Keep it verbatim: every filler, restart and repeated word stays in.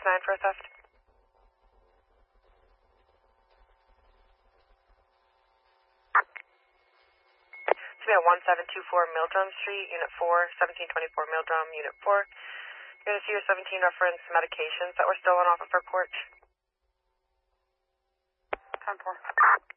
nine for a theft. It's me at one seven two four Mildrum Street, Unit four, seventeen twenty-four Mildrum, Unit four. You're going to see your seventeen reference medications that were stolen off of her porch. ten four.